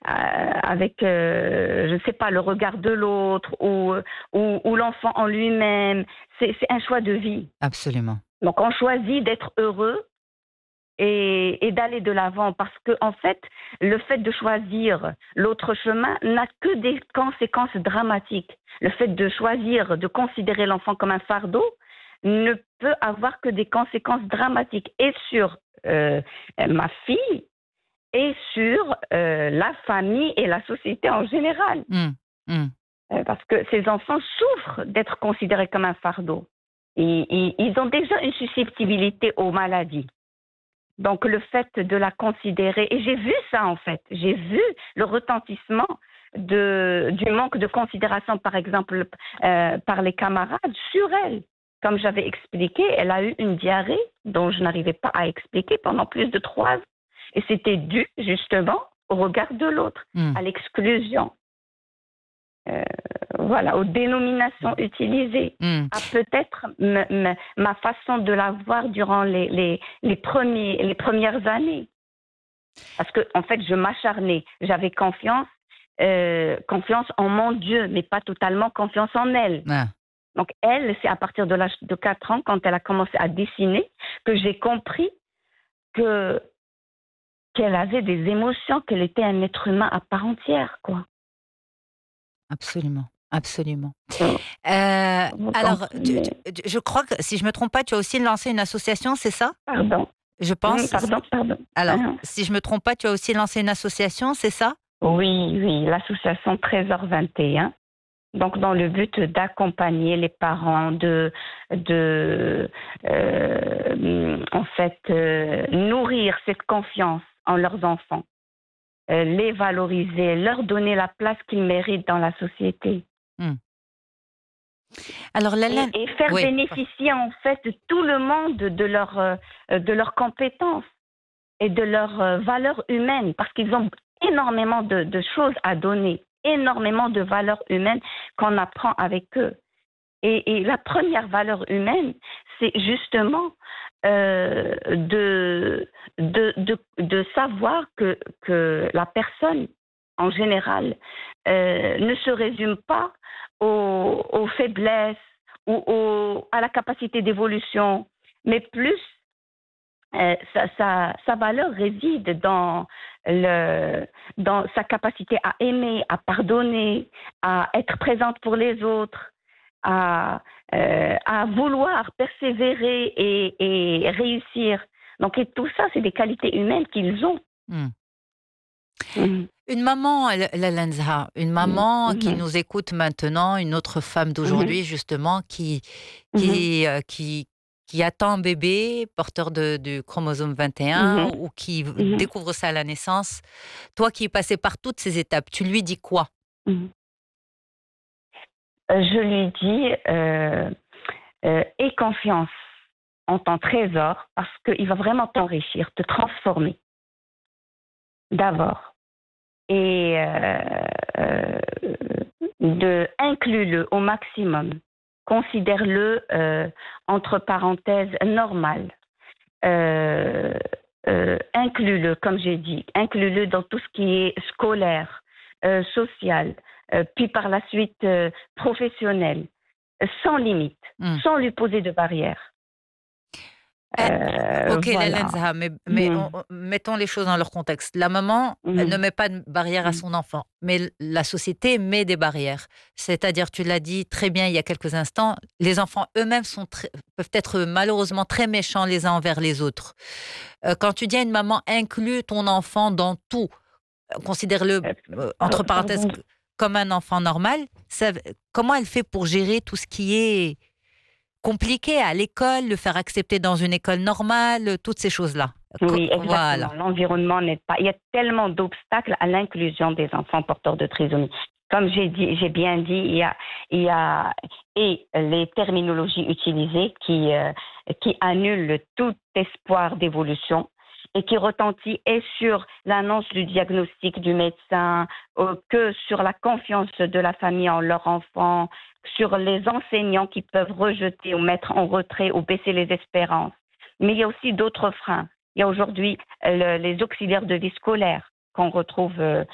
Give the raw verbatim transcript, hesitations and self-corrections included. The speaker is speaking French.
avec, euh, je ne sais pas, le regard de l'autre ou, ou, ou l'enfant en lui-même. C'est, c'est un choix de vie. Absolument. Donc on choisit d'être heureux et, et d'aller de l'avant parce que en fait, le fait de choisir l'autre chemin n'a que des conséquences dramatiques. Le fait de choisir de considérer l'enfant comme un fardeau ne peut avoir que des conséquences dramatiques et sur euh, ma fille et sur euh, la famille et la société en général. Mmh. Mmh. Euh, parce que ces enfants souffrent d'être considérés comme un fardeau. Et, et, ils ont déjà une susceptibilité aux maladies. Donc le fait de la considérer, et j'ai vu ça en fait, j'ai vu le retentissement de, du manque de considération par exemple euh, par les camarades sur elle. Comme j'avais expliqué, elle a eu une diarrhée dont je n'arrivais pas à expliquer pendant plus de trois ans. Et c'était dû justement au regard de l'autre, Mmh. à l'exclusion. Euh, voilà, aux dénominations utilisées, Mmh. à peut-être m- m- ma façon de la voir durant les, les, les, premiers, les premières années. Parce que, en fait, je m'acharnais. J'avais confiance, euh, confiance en mon Dieu, mais pas totalement confiance en elle. Ah. Donc, elle, c'est à partir de l'âge de quatre ans, quand elle a commencé à dessiner, que j'ai compris que, qu'elle avait des émotions, qu'elle était un être humain à part entière, quoi. Absolument, absolument. Euh, Euh, Vous alors, tu- comprenez. tu- je crois que, si je me trompe pas, tu as aussi lancé une association, c'est ça? Pardon. Je Hum, pense. Pardon, pardon. Alors, Hein. si je me trompe pas, tu as aussi lancé une association, c'est ça? Oui, oui, l'association Trésor vingt et un. Donc, dans le but d'accompagner les parents, de, de euh, en fait, euh, nourrir cette confiance en leurs enfants, euh, les valoriser, leur donner la place qu'ils méritent dans la société. Hmm. Alors, Lailane, Et, et faire oui, bénéficier, en fait, tout le monde de, leur, euh, de leurs compétences et de leurs euh, valeurs humaines, parce qu'ils ont énormément de, de choses à donner, énormément de valeurs humaines qu'on apprend avec eux. Et, et la première valeur humaine, c'est justement euh, de, de, de, de savoir que, que la personne, en général, euh, ne se résume pas aux, aux faiblesses ou aux, à la capacité d'évolution, mais plus euh, sa, sa, sa valeur réside dans, le, dans sa capacité à aimer, à pardonner, à être présente pour les autres, à, euh, à vouloir persévérer et, et réussir. Donc, et tout ça, c'est des qualités humaines qu'ils ont. hmm. Mhm. Une maman, La- Lailane Zahra, une maman qui Mhm. nous écoute maintenant, une autre femme Mhm. d'aujourd'hui, justement, qui, Mhm. qui, euh, qui, qui attend un bébé porteur de, du chromosome vingt et un Mhm. ou qui Mhm. découvre ça à la naissance. Toi qui es passé par toutes ces étapes, tu lui dis quoi? Mhm. Euh, Je lui dis, euh, euh, aie confiance en ton trésor parce qu'il va vraiment t'enrichir, te transformer d'abord. Et euh, euh, de inclus-le au maximum. Considère-le euh, entre parenthèses normal. Euh, euh, inclus-le, comme j'ai dit, inclus-le dans tout ce qui est scolaire, euh, social, euh, puis par la suite euh, professionnel, sans limite, Hmm. sans lui poser de barrières. Eh, Euh, ok, Lailane voilà. Zahra, mais, mais Mhm. on- on- mettons les choses dans leur contexte. La maman elle ne Mhm. met pas de barrière à Mhm. son enfant, mais l- la société met des barrières. C'est-à-dire, tu l'as dit très bien il y a quelques instants, les enfants eux-mêmes sont très- peuvent être malheureusement très méchants les uns envers les autres. Euh, quand tu dis à une maman, inclus ton enfant dans tout, euh, considère-le, Euh, euh, par- entre parenthèses, pardon. c- comme un enfant normal, ça- comment elle fait pour gérer tout ce qui est compliqué à l'école, le faire accepter dans une école normale, toutes ces choses-là. Co- Oui, exactement. Voilà. L'environnement n'est pas. Il y a tellement d'obstacles à l'inclusion des enfants porteurs de trisomie. Comme j'ai dit, j'ai bien dit, il y a, il y a et les terminologies utilisées qui euh, qui annulent tout espoir d'évolution et qui retentit et sur l'annonce du diagnostic du médecin euh, que sur la confiance de la famille en leur enfant, sur les enseignants qui peuvent rejeter ou mettre en retrait ou baisser les espérances. Mais il y a aussi d'autres freins. Il y a aujourd'hui euh, le- les auxiliaires de vie scolaire qu'on retrouve euh,